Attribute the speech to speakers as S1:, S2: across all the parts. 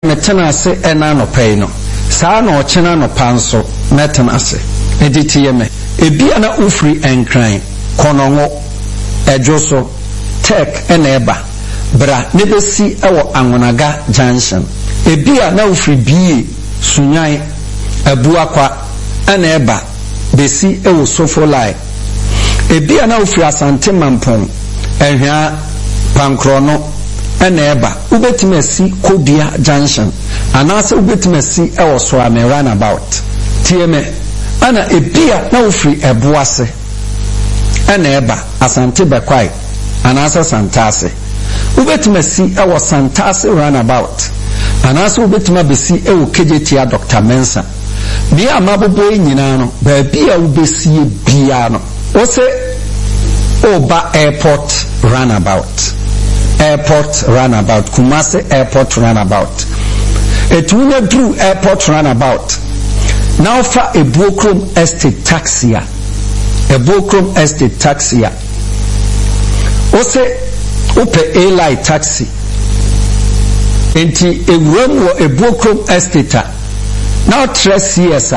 S1: metena ase ena no pay no saa na ochena no panso metena ase editi me ebia na ufri enkran konongo ejoso tek eneba bra nebesi ewo Anwonaga junction ebia na ufri bie sunyan abuakwa eneba besi ewo Sofolai ebia na ufri Asante Mampong ehwa pankrono eneba ubetimesi Kodia junction anase ubetimesi ewo Soame runabout tieme ana ebia na ufri ebuase eneba Asante Bekwai anase Santase ubetimesi ewo Santase runabout anase ubetima besi ewo Kejetia Dr. Mensa ni amabobo nyina no ba bia ubesi bia no ose Oba Airport runabout Kumasi Airport runabout etunya through airport runabout now for Ebuokrom Estate taxia ose upe A-Line taxi enti ewuram wo Ebuokrom Estate now 3 years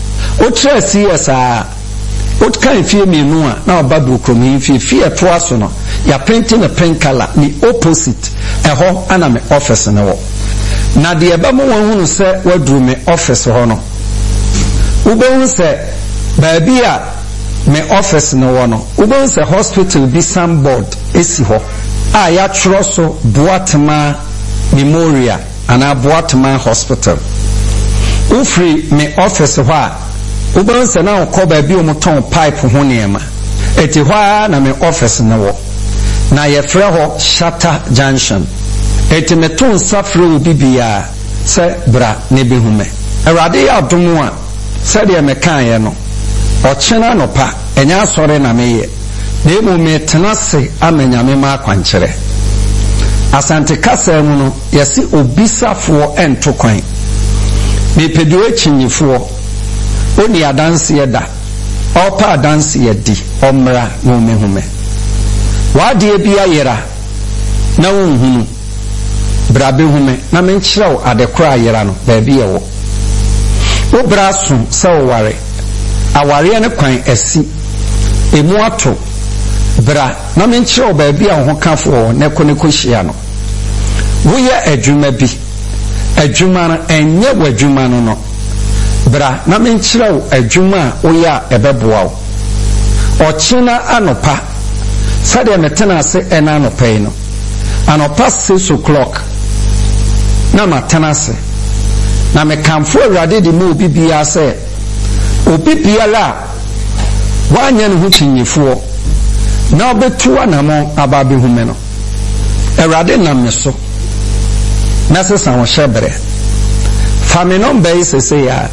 S1: what kind fie menu a na obabu kromi fie to aso no ya painting a pink color ni opposite eho ana me office ne wo na de eba mo hunu se waduru me office ho no ubon se baabi a me office ne wo no ubon se hospital bi board esi ho a ya tworo so Boatema Memorial ana Boatema Hospital ufri me office ho a ubon se na okoba bi omoton pipe ho niema eti hwa na me office na wo na ye frɛ ho Shatter Junction eti meton safre obibia se bra ne behume awrade ya domo a se de me kan ye no ochena no pa enya asore na meye na emu metena se amanyame ma akwankyere Asante kasa mu no yesi obisafo ento kwan me pedu echinyifo oni adanse yeda opa adanse yedi omra no mehume wade bia yera na wonhunu brabe hume na menkyerɛw adekora yera no baabi yewo obra so sɛ aware ne kwan asi emu ato bra na menkyerɛw baabi a ho kafo ne kohyia no woyɛ adwuma bi adwuma no enye wadwuma no bra na menkyerɛw adwuma oya ebeboa wo ochina anopa sade metena ase ena anopa yi no anopa 6 o'clock na matena ase na mekamfo awrade de mu obibia se obibia la wanya ne ho chinyefo na obetu anamo ababe hume no awrade nam me so na sesa wo hyebre fa me number yi sese ya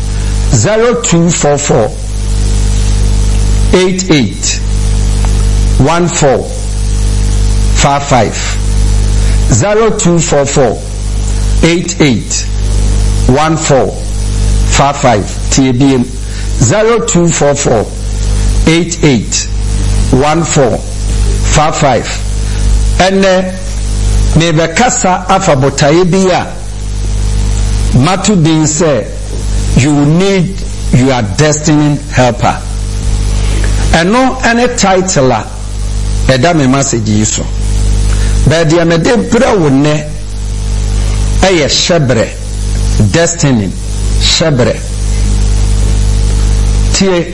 S1: 0244 88 14 55 0244 88 14 55 TBM 0244 88 14 55 ene me kasa afa botaye biya matu bin say you need your destiny helper eno any title a eda me message yi so but dia me de bra wonne eye shebre destiny shebre tie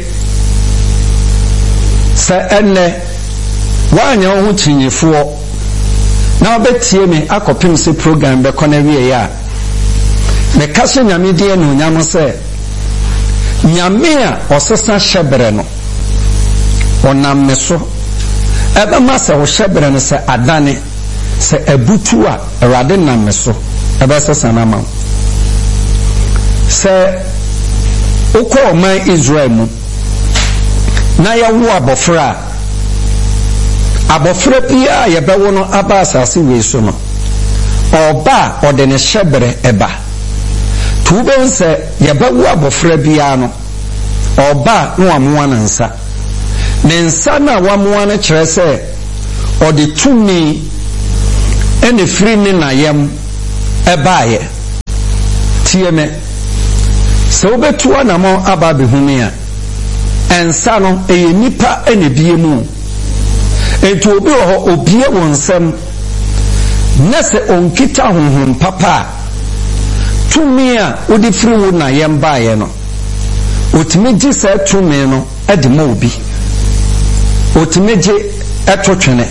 S1: sa enne wanya ho chinyefo na obetie me akopim se program be kona wie ya me kaso nyame die no nyamo se nyame a osesa shebre no onam me so ebe masa wo shebre no se adane se abutu a awrade nam me so ebe sesa na ma se ukọ man Israel mu na ya wo abofra pia ye bewo no aba asase we so no oba ode ne shebre eba tuben se ye bewo abofra bia no oba no amoa na nsa ne nsa na wamoa na kire se ode tumi ene firi ne na yem eba ye tieme so obetu na mo aba behumi a ensa no nipa ene biemu etu obi ho obie wonsem nese onkita honhom papa tumi a odi firi wo na yemba ye no otimeji se tumi no ede ma obi otimeji etotwene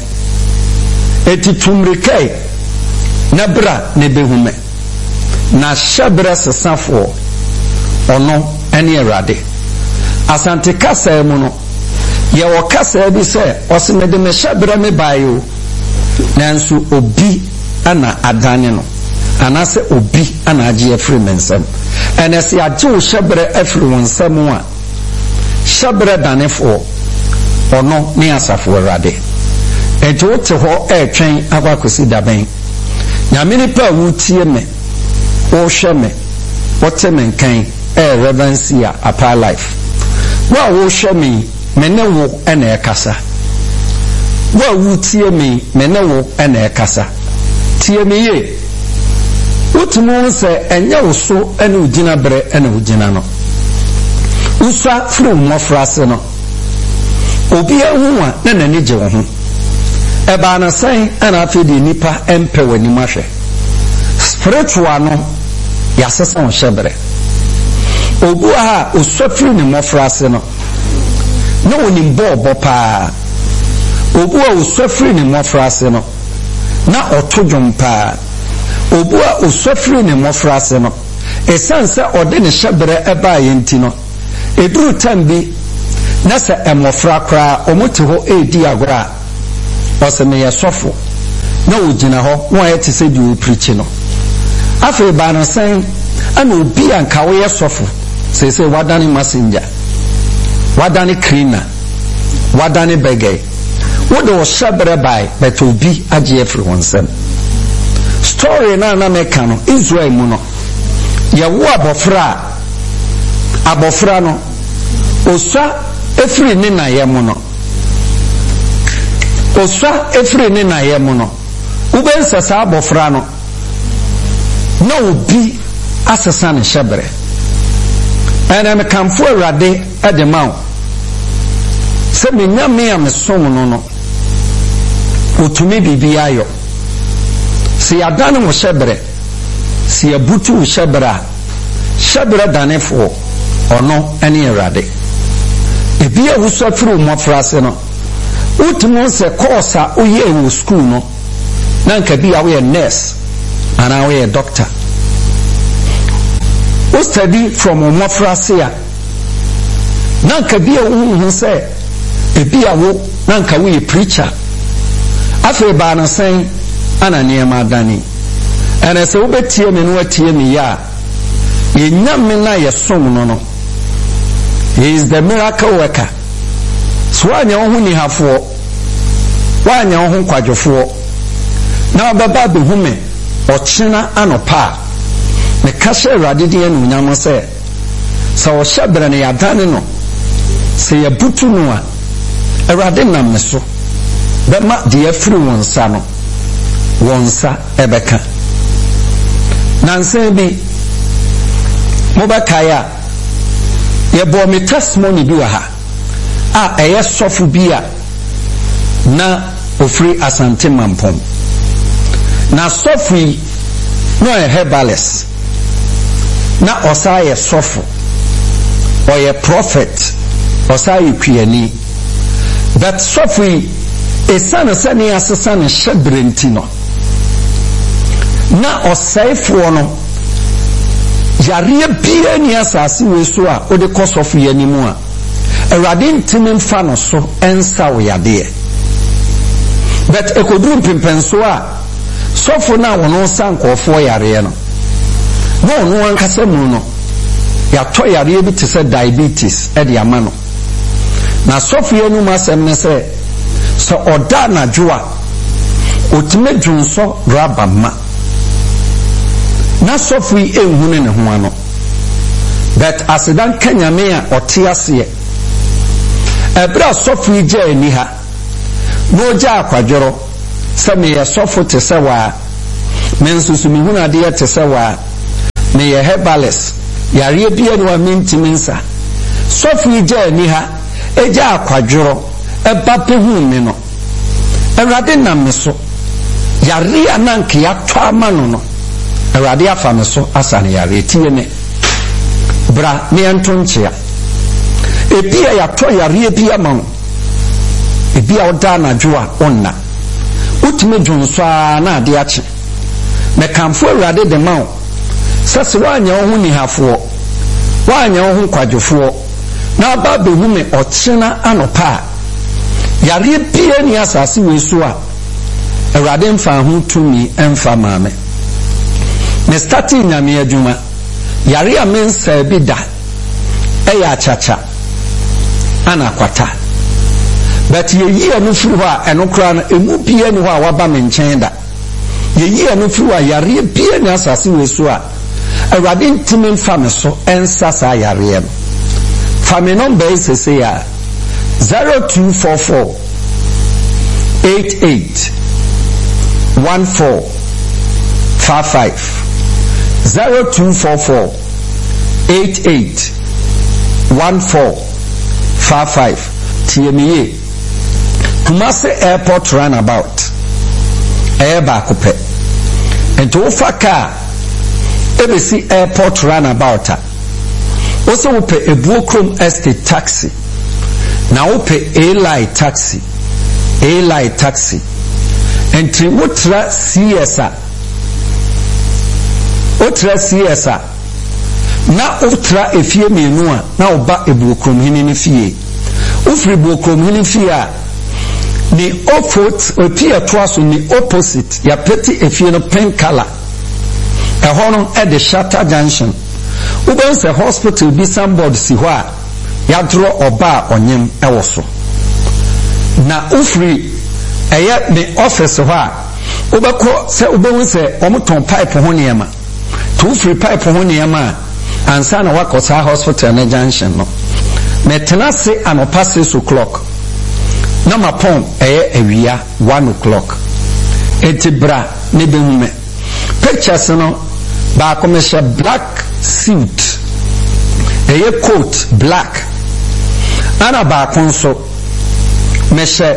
S1: eti tumrikai na bra ne behume na shabra sesafo ono ene erade asante kasa mu no ye wo kasa bi se osimede me shabra me bayo nanso obi ana adane no anase obi ana age afri mensem enese age wo shabra afri wonsem a shabra danefo ono ne asafo erade enti wote ho etwen akwakosi daben nyamini pa wutie me wo hwe me wote me nkan reverence a apa life wa wo hwe me ne wo ena ekasa wa wutie me ne wo ena ekasa tie me ye wotumu se enye wo so ena ugina bre ena ugina no usa fru mo frase no obi ehu a na nani je wo ho eba na sai ana afedi nipa empe wani mahwe spiritual no yasesa on shebre obu ha osofri ni mo frase no na woni mbo pa obu a osofri ni mo frase no na otodwom pa obu a osofri ni mo frase no esanse ode ne shebre eba yenti no eduru tambi na se emofra kra omote ho edi agora oseme yesofo na ogina ho no ayete se di o preach no afi ba na sen ana obi anka wo yesofo se wadani messenger wadani cleaner wadani begay wo do shabre bai but obi age every one sem story na meka no Israel mu no ye wo abofra no osa efri ni na ye mu no osa efri ni na ye mu no ubensa sa abofra no na obi asesa ne shebre ena me kamfo awrade ademaw se me nyame am som no otumi bibi ayo se yadane mo shebre se yabutu wo shebra danefo ono ene awrade ebi a wusofru mo frase no utimo se course a oye wo school no na nka bi a we nurse ana we doctor o study from mo frase a na nka bi a wo say ebi a wo na nka we preacher afi ba na sen ana niema dani ene se wo betie me no atie me ya yenyame na yesom no he is the miracle worker so anya ho ni hafo wanya ho kwadwofo na baba behume ochina anopa me kase awrade de anu nyamo se o shabra ne yadane no se yabutu no a awrade nam me so be ma de afiri wonsa no wonsa ebeka nanse bi mobakaya ye bo me testimony bi wa ha eye sofu bi a na ofri asante mampom na sofu no e herbalist na osaye sofu oye prophet osaye kwiani that sofu esana sani asesa ne shebrenti no na osaifu no yare bia ni asase we so a ode kosofu yanimu a awrade ntimi mfa no so ensa wo yade but ekoduru pimpenso a sofu na wono sankofo yare no no ankasa mu no ya to yare bi tese diabetes e de amano na sofu yanu masem ne se so oda na joa otime dwunso raba ma na sofu ehunu ne ho ano but asidan kanyame a otiase ebra sofu je ani ha no ja akwadworo se me ye sofu te se wa me nsusu me hunu ade te se wa me ye herbalist yare bia no amintiminsa sofi je ni ha eja akwadworo eba pehu me no Awurade nam me so yare ananke atwa amano no Awurade afa me so asane yare tie ne bra me entonchia ebia ya to yare bia ma no ebia oda na dwoa onna utime dwonso na ade ache me kamfo Awurade de ma wo sase wanya wo ni hafo wanya wo kwadwofo na ba behu me ochena anopa yare bia ni asase wesu a Awurade mfa ho tumi emfa maame me starting nyame adwuma yare a mensa bi da eya chacha ana kwata but ye yi anu firi ho a eno kra no emu bia ni ho a waba me nchen da ye yi anu firi ho a yare bia ni asase wesu a Awurade ntimi mfa me so ensa sa yare no fa me number is say ya 0244 88 1455 0244 88 1455 TME Kumasi Airport Runabout Eba kupe ento ufaka ebesi Airport Runabout also upe Ebuokrom Estate Taxi na upe A-Line Taxi entry utra CSA na utra efie menu a na oba Ebuokrom hini ni fie ufri Ebuokrom hini fie a ni opia twaso ni opposite ya peti efie no pink color ehono at the Shatter Junction ubense hospital bi somebody si ho a ya dro oba onyem ewoso na ufri eye ni office ho a ubeko se ubense omoton pipe ho niema to ufri pipe ho niema ansa na wakosa hospital na junction no metena se anopa 6 o'clock na mapon ewia 1 o'clock etibra ne behume pictures no ba komesha black suit coat black ana ba konso meshe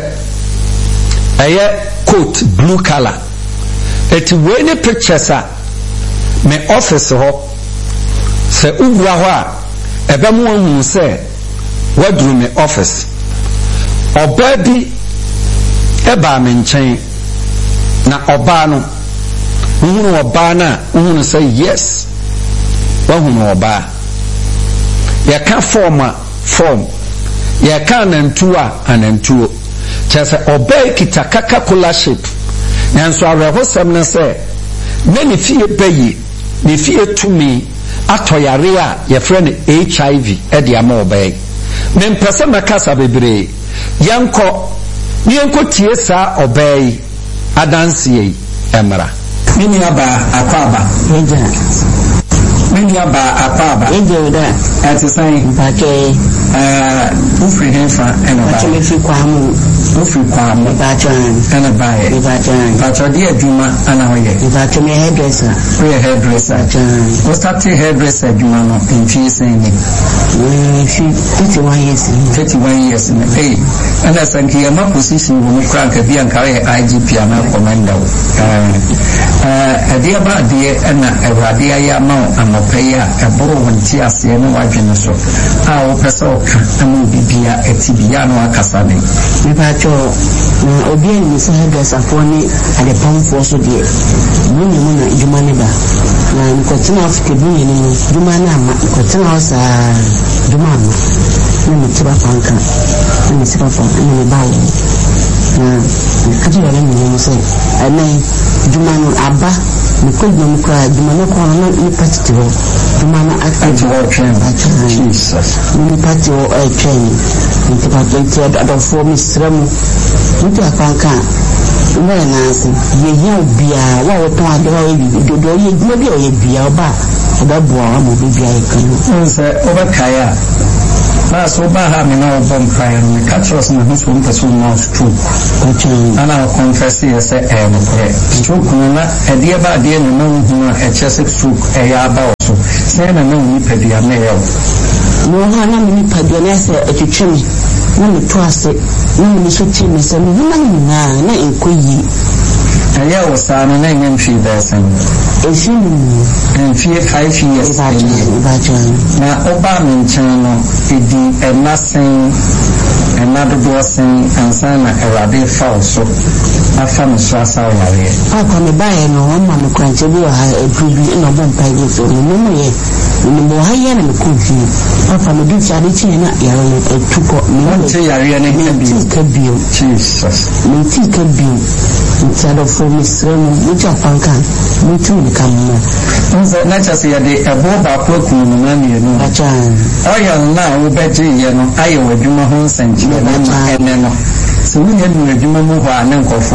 S1: coat blue color eti we ne pictures a me office ho se uwura ho a ebe mu hu se wadru me office oba bi eba me nchen na oba no uhunu oba na uhunu say yes wahunu oba ya ka form ya ka anantuo chese oba kita Coca-Cola shape nanso arehosem na say na ni fie bayi ni fie tumi atoyare a ye friend HIV e dia ma oba me mpese makasa bebre yanko tie sa oba yi adanse yi emra mini aba akwaba mini aba akwaba
S2: enjoda
S1: ati sai
S2: mpake
S1: ufri henfa ena
S2: ati mefi kwamu
S1: ufri kwamu
S2: mpachan
S1: ena bae mpachan dia juma ana hoye
S2: mpake me hairdresser
S1: o start hairdresser juma no infi sengi
S2: 31 years
S1: hey ana sanki ya position wo mukra ka bi an kare IGP ana commander adia ba die ana Awurade ya ma amopaya eboro wonti ase no wadwene so a wo pese oka amu bibia etibia no akasa ne
S2: mepacho obi ni se hairdresser fo ni ade pamfo so die munyi mu na juma ne ba na nkotina afike bunyi ni juma na ma nkotina osa juma ma na mtiba fanka na mtiba fanka na bawo na kajira na ni so ana juma no aba ni kodno mukra juma no ko na ni patito juma na
S1: active Jesus
S2: ni patio training ntiba to do for misramu ntiba fanka na na se ye bia wa wo ton ade wa do ye juma bia ye bia oba bo wa mo bia ye kan
S1: se oba kaya na so ba ha me na obom kaya me catchers na so mpeso na stroke ana confess ye se no kore stroke na e dia ba dia no hu na e chese stroke e ya ba so Say na no nipadua na ye
S2: no ha na nipadua na se etwetwe na me to ase na me so ti me se me na enkoyi
S1: aya wo sa na nyam fi da san en fi 5 years na oba me nchan no edi emasen do sen ansana erade fa so afa me so asa yare
S2: akwa me bae no ma me kwanche bi ha ebubi na bon pai go so no mo ye ni mo ha ye na me konfi afa me di chade chi na yare etuko me
S1: te yare na
S2: kabio
S1: Jesus
S2: me ti kabio instead of for misremo mucha panka mutu ni kamna
S1: nze na chase ya de ebo ba ko kunu na mi no
S2: acha
S1: oya na wo beje ye no aye wadwuma ho nsanchi na ene no so wo ne adwuma mu ho a ne nkofo